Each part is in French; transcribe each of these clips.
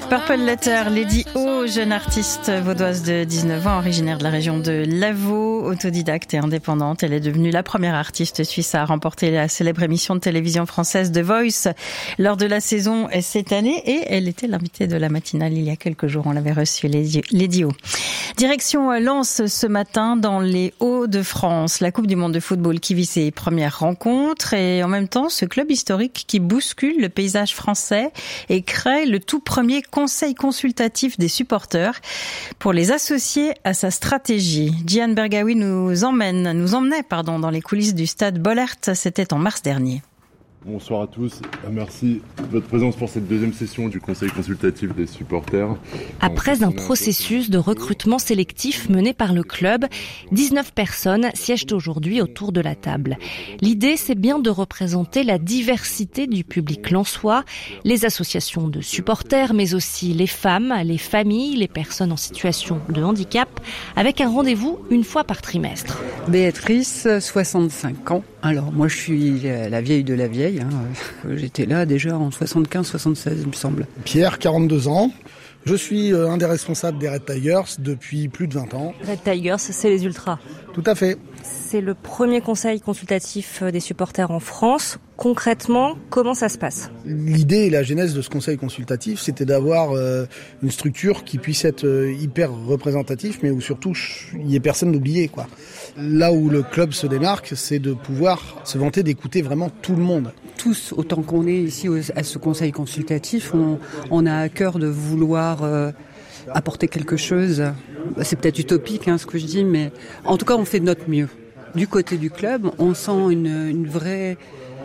Purple Letter, Lady O, jeune artiste vaudoise de 19 ans, originaire de la région de Lavaux, autodidacte et indépendante. Elle est devenue la première artiste suisse à remporter la célèbre émission de télévision française The Voice lors de la saison cette année, et elle était l'invitée de la matinale il y a quelques jours. On l'avait reçue, Lady O. Direction Lens ce matin dans les Hauts-de-France. La Coupe du monde de football qui vit ses premières rencontres et en même temps ce club historique qui bouscule le paysage français et crée le tout premier conseil consultatif des supporters pour les associer à sa stratégie. Gian Bergawi nous emmenait dans les coulisses du stade Bollaert. C'était en mars dernier. Bonsoir à tous, merci de votre présence pour cette deuxième session du Conseil consultatif des supporters. Après un processus de recrutement sélectif mené par le club, 19 personnes siègent aujourd'hui autour de la table. L'idée, c'est bien de représenter la diversité du public lensois, les associations de supporters, mais aussi les femmes, les familles, les personnes en situation de handicap, avec un rendez-vous une fois par trimestre. Béatrice, 65 ans. Alors moi je suis la vieille de la vieille, j'étais là déjà en 75-76 il me semble. Pierre, 42 ans. Je suis un des responsables des Red Tigers depuis plus de 20 ans. Red Tigers, c'est les ultras. Tout à fait. C'est le premier conseil consultatif des supporters en France. Concrètement, comment ça se passe ? L'idée et la genèse de ce conseil consultatif, c'était d'avoir une structure qui puisse être hyper représentative, mais où surtout il n'y ait personne d'oublié, quoi. Là où le club se démarque, c'est de pouvoir se vanter d'écouter vraiment tout le monde. Tous, autant qu'on est ici à ce conseil consultatif, on a à cœur de vouloir apporter quelque chose. C'est peut-être utopique ce que je dis, mais en tout cas on fait de notre mieux. Du côté du club, on sent une vraie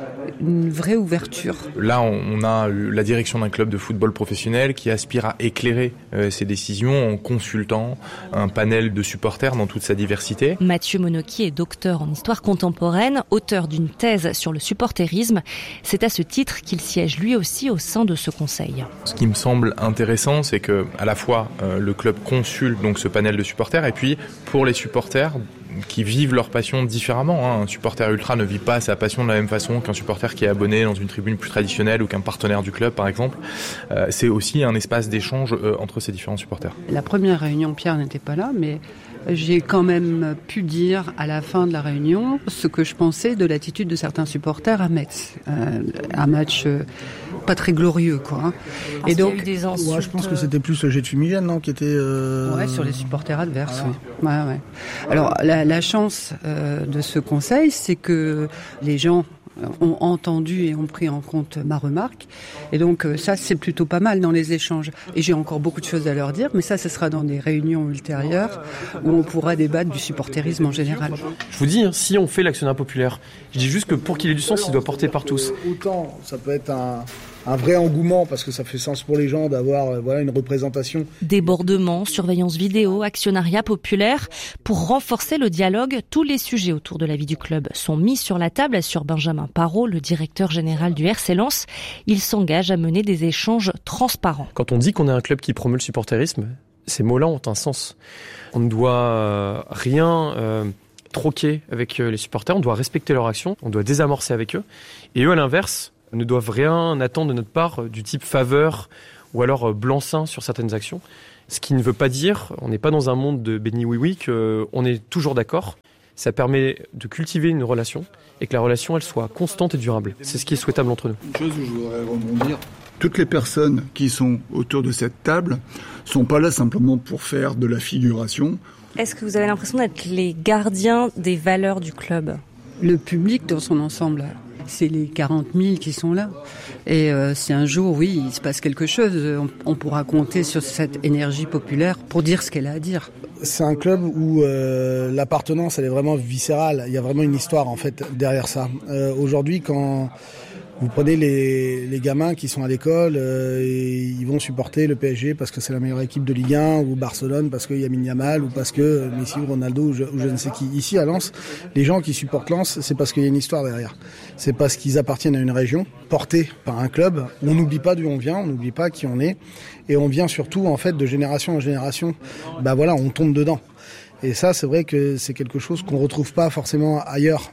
ouverture. Là, on a la direction d'un club de football professionnel qui aspire à éclairer ses décisions en consultant un panel de supporters dans toute sa diversité. Mathieu Monocchi est docteur en histoire contemporaine, auteur d'une thèse sur le supporterisme. C'est à ce titre qu'il siège lui aussi au sein de ce conseil. Ce qui me semble intéressant, c'est que à la fois le club consulte donc ce panel de supporters, et puis pour les supporters qui vivent leur passion différemment. Un supporter ultra ne vit pas sa passion de la même façon qu'un supporter qui est abonné dans une tribune plus traditionnelle ou qu'un partenaire du club, par exemple. C'est aussi un espace d'échange entre ces différents supporters. La première réunion, Pierre n'était pas là, mais j'ai quand même pu dire à la fin de la réunion ce que je pensais de l'attitude de certains supporters à Metz. Un match pas très glorieux, quoi. Et donc, il y a eu des insultes. Ouais, je pense que c'était plus le jet de fumigène, non, qui était. Ouais, sur les supporters adverses. Voilà. Ouais. Alors la chance de ce conseil, c'est que les gens ont entendu et ont pris en compte ma remarque. Et donc ça, c'est plutôt pas mal dans les échanges. Et j'ai encore beaucoup de choses à leur dire, mais ça, ce sera dans des réunions ultérieures où on pourra débattre du supporterisme en général. Je vous dis, si on fait l'actionnariat populaire, je dis juste que pour qu'il ait du sens, il doit porter par tous. Autant, ça peut être un vrai engouement parce que ça fait sens pour les gens d'avoir une représentation. Débordement, surveillance vidéo, actionnariat populaire. Pour renforcer le dialogue, tous les sujets autour de la vie du club sont mis sur la table, assure Benjamin Parot, le directeur général du RC Lens. Il s'engage à mener des échanges transparents. Quand on dit qu'on est un club qui promeut le supporterisme, ces mots-là ont un sens. On ne doit rien troquer avec les supporters, on doit respecter leur action, on doit désamorcer avec eux. Et eux, à l'inverse, ne doivent rien attendre de notre part du type faveur ou alors blanc-seing sur certaines actions. Ce qui ne veut pas dire, on n'est pas dans un monde de béni oui-oui, qu'on est toujours d'accord. Ça permet de cultiver une relation et que la relation, elle soit constante et durable. C'est ce qui est souhaitable entre nous. Une chose où je voudrais rebondir, toutes les personnes qui sont autour de cette table sont pas là simplement pour faire de la figuration. Est-ce que vous avez l'impression d'être les gardiens des valeurs du club ? Le public dans son ensemble, c'est les 40 000 qui sont là. Et si un jour, il se passe quelque chose, on pourra compter sur cette énergie populaire pour dire ce qu'elle a à dire. C'est un club où l'appartenance, elle est vraiment viscérale. Il y a vraiment une histoire, en fait, derrière ça. Aujourd'hui, quand vous prenez les gamins qui sont à l'école et ils vont supporter le PSG parce que c'est la meilleure équipe de Ligue 1 ou Barcelone parce qu'il y a Lamine Yamal ou parce que Messi ou Ronaldo ou je ne sais qui. Ici à Lens, les gens qui supportent Lens, c'est parce qu'il y a une histoire derrière. C'est parce qu'ils appartiennent à une région portée par un club. On n'oublie pas d'où on vient, on n'oublie pas qui on est et on vient surtout en fait de génération en génération. On tombe dedans. Et ça, c'est vrai que c'est quelque chose qu'on retrouve pas forcément ailleurs.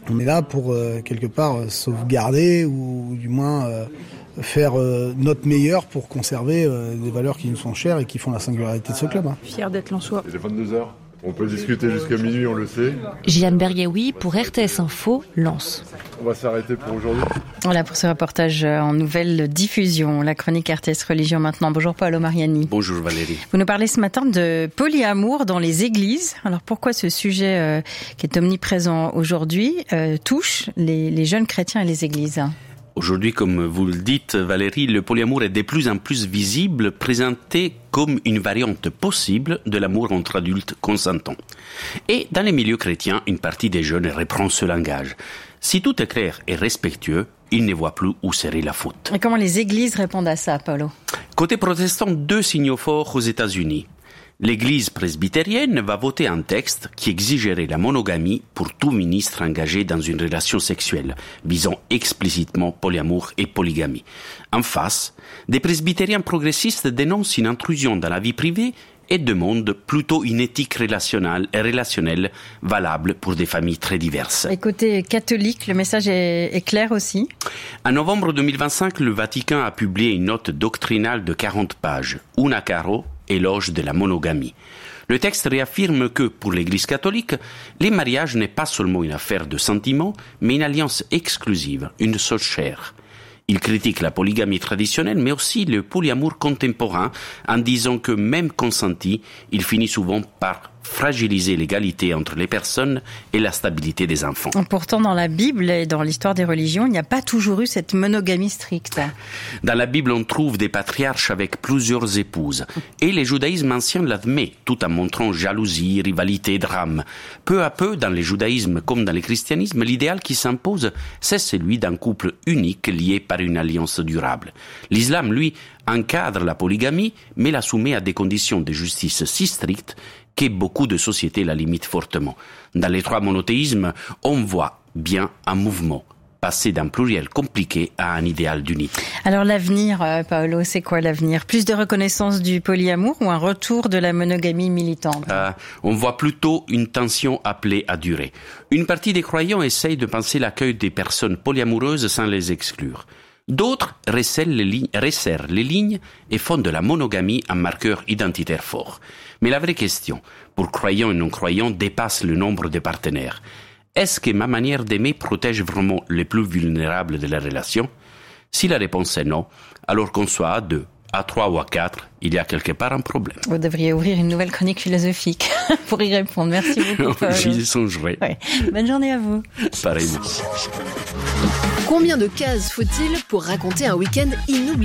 On est là pour quelque part sauvegarder ou du moins faire notre meilleur pour conserver des valeurs qui nous sont chères et qui font la singularité de ce club. Fier d'être lensois. Il est 22h. On peut discuter jusqu'à minuit, on le sait. Jeanne Bergaoui pour RTS Info, Lens. On va s'arrêter pour aujourd'hui. Voilà pour ce reportage en nouvelle diffusion. La chronique RTS Religion maintenant. Bonjour Paolo Mariani. Bonjour Valérie. Vous nous parlez ce matin de polyamour dans les églises. Alors pourquoi ce sujet qui est omniprésent aujourd'hui touche les jeunes chrétiens et les églises ? Aujourd'hui, comme vous le dites, Valérie, le polyamour est de plus en plus visible, présenté comme une variante possible de l'amour entre adultes consentants. Et dans les milieux chrétiens, une partie des jeunes reprend ce langage. Si tout est clair et respectueux, ils ne voient plus où serait la faute. Et comment les églises répondent à ça, Paolo ? Côté protestant, 2 signaux forts aux États-Unis. L'Église presbytérienne va voter un texte qui exigerait la monogamie pour tout ministre engagé dans une relation sexuelle, visant explicitement polyamour et polygamie. En face, des presbytériens progressistes dénoncent une intrusion dans la vie privée et demandent plutôt une éthique relationnelle valable pour des familles très diverses. Et côté catholique, le message est clair aussi ? En novembre 2025, le Vatican a publié une note doctrinale de 40 pages, Una Caro, éloge de la monogamie. Le texte réaffirme que, pour l'Église catholique, les mariages n'est pas seulement une affaire de sentiments, mais une alliance exclusive, une chose chère. Il critique la polygamie traditionnelle, mais aussi le polyamour contemporain, en disant que même consenti, il finit souvent par fragiliser l'égalité entre les personnes et la stabilité des enfants. Pourtant, dans la Bible et dans l'histoire des religions, il n'y a pas toujours eu cette monogamie stricte. Dans la Bible, on trouve des patriarches avec plusieurs épouses. Et le judaïsme ancien l'admet, tout en montrant jalousie, rivalité, drame. Peu à peu, dans le judaïsme comme dans le christianisme, l'idéal qui s'impose, c'est celui d'un couple unique lié par une alliance durable. L'islam, lui, encadre la polygamie, mais la soumet à des conditions de justice si strictes que beaucoup de sociétés la limitent fortement. Dans les 3 monothéismes, on voit bien un mouvement, passer d'un pluriel compliqué à un idéal d'unité. Alors l'avenir, Paolo, c'est quoi l'avenir ? Plus de reconnaissance du polyamour ou un retour de la monogamie militante ? On voit plutôt une tension appelée à durer. Une partie des croyants essaye de penser l'accueil des personnes polyamoureuses sans les exclure. D'autres resserrent les lignes et font de la monogamie un marqueur identitaire fort. Mais la vraie question, pour croyants et non-croyants, dépasse le nombre de partenaires. Est-ce que ma manière d'aimer protège vraiment les plus vulnérables de la relation ? Si la réponse est non, alors qu'on soit à 2, à 3 ou à 4, il y a quelque part un problème. Vous devriez ouvrir une nouvelle chronique philosophique pour y répondre. Merci beaucoup, Paolo. J'y songerai. Ouais. Bonne journée à vous. Pareillement. Combien de cases faut-il pour raconter un week-end inoubliable ?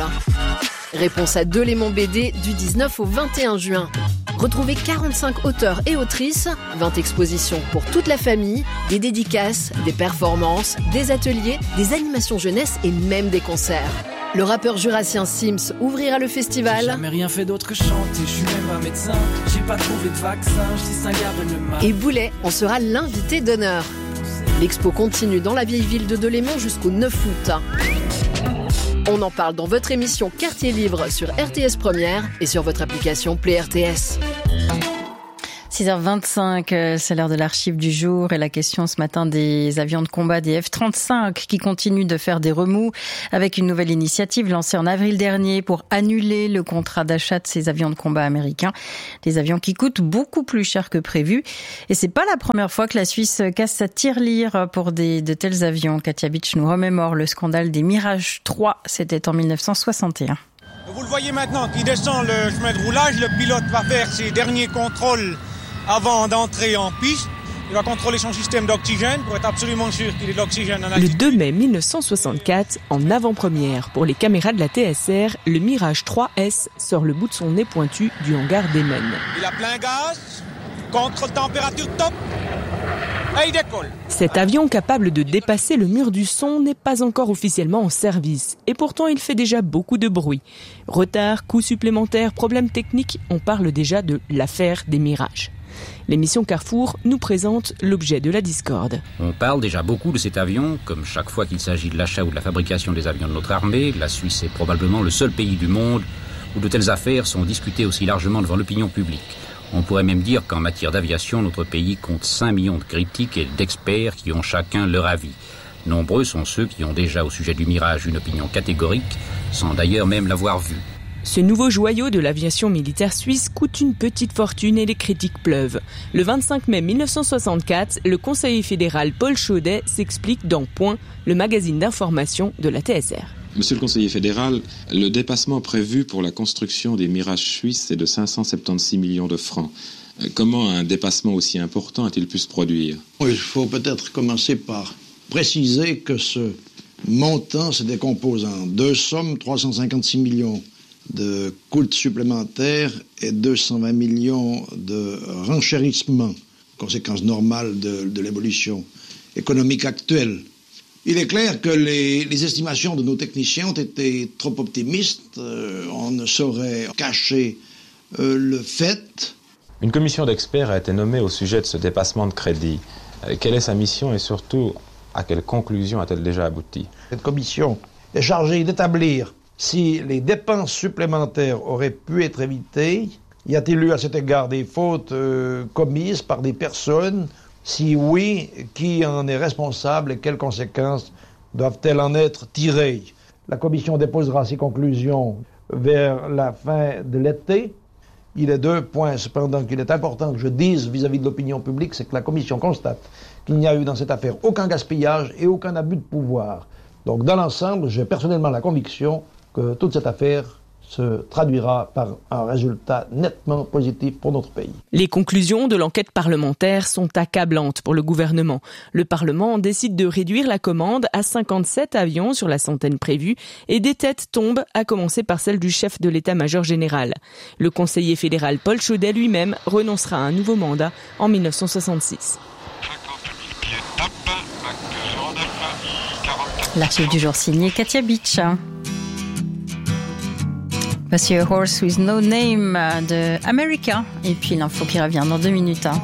Réponse à Delémont BD du 19 au 21 juin. Retrouvez 45 auteurs et autrices, 20 expositions pour toute la famille, des dédicaces, des performances, des ateliers, des animations jeunesse et même des concerts. Le rappeur jurassien Sims ouvrira le festival. J'ai jamais rien fait d'autre que chanter, je suis même pas médecin, j'ai pas trouvé de vaccin, je distingue le mal. Et Boulet en sera l'invité d'honneur. L'expo continue dans la vieille ville de Delémont jusqu'au 9 août. On en parle dans votre émission Quartier Libre sur RTS Première et sur votre application Play RTS. 6h25, c'est l'heure de l'archive du jour et la question ce matin des avions de combat des F-35 qui continuent de faire des remous avec une nouvelle initiative lancée en avril dernier pour annuler le contrat d'achat de ces avions de combat américains. Des avions qui coûtent beaucoup plus cher que prévu. Et c'est pas la première fois que la Suisse casse sa tirelire pour de tels avions. Katia Bitsch nous remémore le scandale des Mirage 3. C'était en 1961. Vous le voyez maintenant, qui descend le chemin de roulage, le pilote va faire ses derniers contrôles avant d'entrer en piste. Il va contrôler son système d'oxygène pour être absolument sûr qu'il ait de l'oxygène en altitude. Le 2 mai 1964, en avant-première pour les caméras de la TSR, le Mirage 3S sort le bout de son nez pointu du hangar d'Emmen. Il a plein gaz, contre-température top, et il décolle. Cet avion capable de dépasser le mur du son n'est pas encore officiellement en service. Et pourtant, il fait déjà beaucoup de bruit. Retard, coûts supplémentaires, problèmes techniques, on parle déjà de l'affaire des Mirages. L'émission Carrefour nous présente l'objet de la discorde. On parle déjà beaucoup de cet avion, comme chaque fois qu'il s'agit de l'achat ou de la fabrication des avions de notre armée. La Suisse est probablement le seul pays du monde où de telles affaires sont discutées aussi largement devant l'opinion publique. On pourrait même dire qu'en matière d'aviation, notre pays compte 5 millions de critiques et d'experts qui ont chacun leur avis. Nombreux sont ceux qui ont déjà au sujet du Mirage une opinion catégorique, sans d'ailleurs même l'avoir vu. Ce nouveau joyau de l'aviation militaire suisse coûte une petite fortune et les critiques pleuvent. Le 25 mai 1964, le conseiller fédéral Paul Chaudet s'explique dans Point, le magazine d'information de la TSR. Monsieur le conseiller fédéral, le dépassement prévu pour la construction des Mirages suisses est de 576 millions de francs. Comment un dépassement aussi important a-t-il pu se produire ? Il faut peut-être commencer par préciser que ce montant se décompose en deux sommes, 356 millions de coûts supplémentaires et 220 millions de renchérissement, conséquence normale de l'évolution économique actuelle. Il est clair que les estimations de nos techniciens ont été trop optimistes. On ne saurait cacher le fait. Une commission d'experts a été nommée au sujet de ce dépassement de crédit. Quelle est sa mission et surtout, à quelle conclusion a-t-elle déjà abouti ? Cette commission est chargée d'établir si les dépenses supplémentaires auraient pu être évitées. Y a-t-il eu à cet égard des fautes commises par des personnes ? Si oui, qui en est responsable et quelles conséquences doivent-elles en être tirées ? La commission déposera ses conclusions vers la fin de l'été. Il est 2 points cependant qu'il est important que je dise vis-à-vis de l'opinion publique, c'est que la commission constate qu'il n'y a eu dans cette affaire aucun gaspillage et aucun abus de pouvoir. Donc dans l'ensemble, j'ai personnellement la conviction que toute cette affaire se traduira par un résultat nettement positif pour notre pays. Les conclusions de l'enquête parlementaire sont accablantes pour le gouvernement. Le Parlement décide de réduire la commande à 57 avions sur la centaine prévue et des têtes tombent, à commencer par celle du chef de l'état-major général. Le conseiller fédéral Paul Chaudet lui-même renoncera à un nouveau mandat en 1966. L'archive du jour signée Katia Beach. Voici A Horse With No Name de America. Et puis l'info qui revient dans 2 minutes.